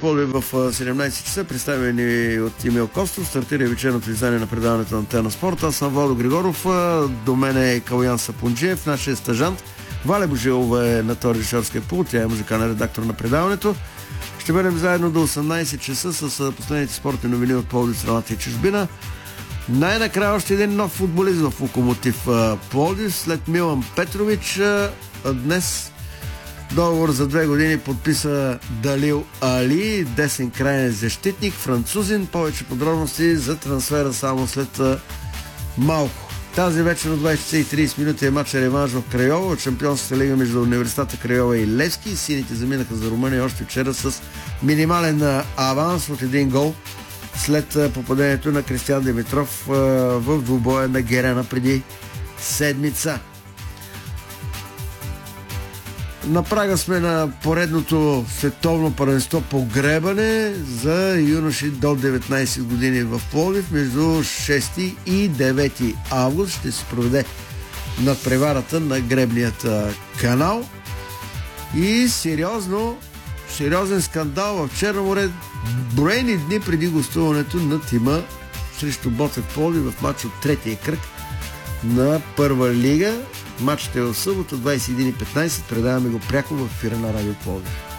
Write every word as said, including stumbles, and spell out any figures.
Пловдив в седемнайсет часа, представени от Емил Костов. Стартира вечерното издание на предаването на Тена Спорт. Аз съм Владо Григоров, до мен е Калуян Сапунджиев, нашия стажант. Валя Божилова е на този режисьорския пулт, тя е музикален редактор на предаването. Ще бъдем заедно до осемнайсет часа с последните спортни новини от Пловдив, страната и чужбина. Най-накрая още един нов футболист в Локомотив Пловдив, след Милан Петрович. Днес договор за две години подписа Далил Али, десен крайен защитник, французин. Повече подробности за трансфера само след малко. Тази вечер на двайсет часа и трийсет минути е матч реванш в Крайова от Шампионската лига между Университета Крайова и Левски. Сините заминаха за Румъния още вчера с минимален аванс от един гол след попадението на Кристиан Димитров в двубоя на Герена преди седмица. На прага сме на поредното световно първенство по гребане за юноши до деветнайсет години в Пловдив. Между шести и девети август ще се проведе надпреварата на гребният канал. И сериозно, сериозен скандал в Черно море броени дни преди гостуването на тима срещу Ботев Пловдив в матч от третия кръг на първа лига. Матчът е в събота, двайсет и един и петнайсет. Предаваме го пряко в ефира на Радио Пловдив.